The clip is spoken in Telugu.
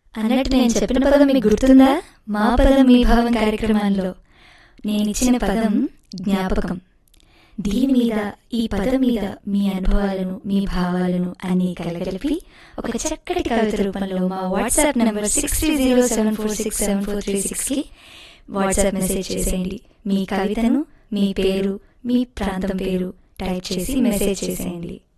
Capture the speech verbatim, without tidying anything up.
అన్నట్టు నేను చెప్పిన పదం మీకు గుర్తుందా? మా పదం మీ భావం కార్యక్రమంలో నేనిచ్చిన పదం జ్ఞాపకం. దీని మీద, ఈ పదం మీద మీ అనుభవాలను, మీ భావాలను అన్నీ కలగలిపి ఒక చక్కటి కవిత రూపంలో మా WhatsApp number six three zero seven four six seven four three సిక్స్కి వాట్సాప్ మెసేజ్ చేసేయండి. మీ కవితను, మీ పేరు, మీ ప్రాంతం పేరు టైప్ చేసి మెసేజ్ చేసేయండి.